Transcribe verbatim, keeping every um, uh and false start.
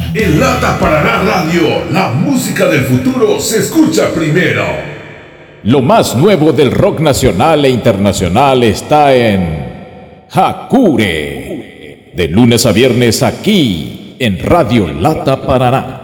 En Lata Paraná Radio, la música del futuro se escucha primero. Lo más nuevo del rock nacional e internacional está en Hakure. De lunes a viernes aquí en Radio Lata Paraná.